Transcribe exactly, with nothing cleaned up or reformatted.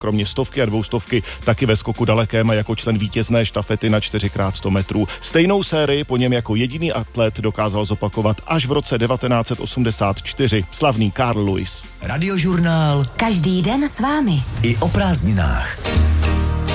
kromě stovky a dvoustovky taky ve skoku dalekém a jako člen vítězné štafety na čtyři krát sto metrů. Stejnou sérii po něm jako jediný atlet dokázal zopakovat až v roce devatenáct set osmdesát čtyři slavný Carl Lewis. Radiožurnál. Každý den s vámi. I o prázdninách.